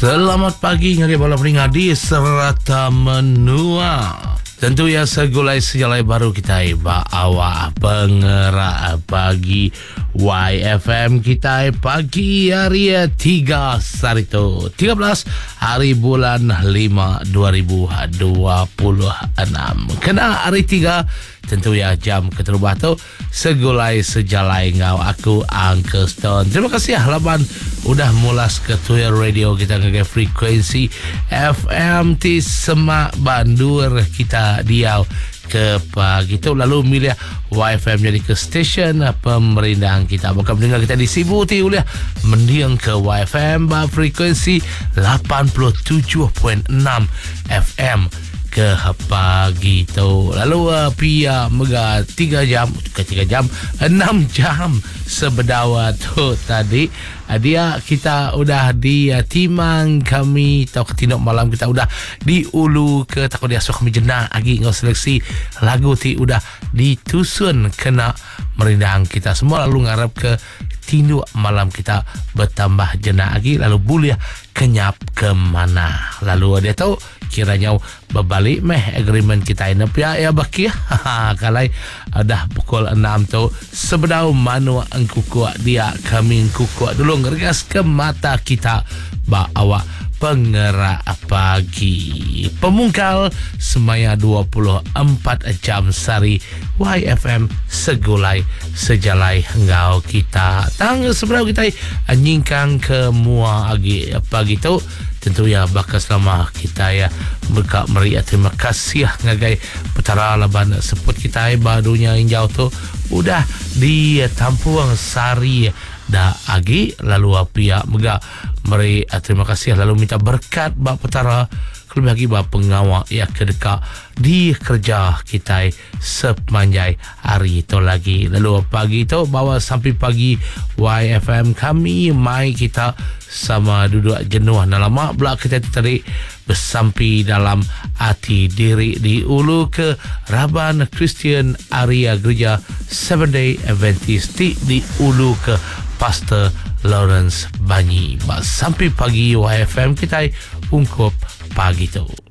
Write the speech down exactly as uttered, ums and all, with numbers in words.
Selamat pagi ngari bola peringat di Serata Menua. Tentu ya segulai sejalai baru kita bawa pengerak pagi Y F M kita pagi hari tiga Sarito tiga belas hari bulan lima dua ribu dua puluh enam. Kena hari tiga tentu ya jam keterubah tu segulai sejalai ngau aku Uncle Stone. Terima kasih ya laban udah mulas ke Tuya Radio kita ngagai frekuensi F M di Semak Bandur kita diau ke pagi tu lalu milih Y F M jadi ke stesen pemerintahan kita bukan mendengar kita disibuti oleh mendiang ke Y F M bah frekuensi lapan puluh tujuh perpuluhan enam F M ke pagi tu lalu uh, pia mega tiga jam ke tiga jam enam jam sebedawa tu tadi uh, dia kita udah di uh, timang kami tau ketinok malam kita udah di ulu ke takut dia suka menjena lagi ngau seleksi lagu ti udah ditusun kena merindang kita semua lalu ngarap ke tinduk malam kita bertambah jena lagi lalu bulia kenyap ke mana lalu dia tahu kiranya berbalik meh agreement kita ini ya ya baki ya kalai dah pukul enam tu sebedau manu engku kuat dia kami engku kuat dulu ngergas ke mata kita ba awak pengerak pagi pemungkal semaya dua puluh empat jam sari Y F M segulai sejalai engau kita tang sebedau kita nyingkang ke mua agi pagi tu tentu ya bakal selama kita ya berkak meriah terima kasih ya ngagai petara laban seput kita barunya injau tu udah di tampuang sari dah agi lalu pihak mega meri terima kasih lalu minta berkat bak petara lebih lagi bak pengawal ya kedekat di kerja kita sepanjang hari itu lagi lalu pagi itu bawa sampai pagi Y F M kami mai kita sama duduk jenuh dan lama belak kita tadi bersampai dalam hati diri di ulu ke Raban Christian area gereja Seven Day Adventist di, di ulu ke Pastor Lawrence Banyi sampai pagi Y F M kita ungkup pagi tu.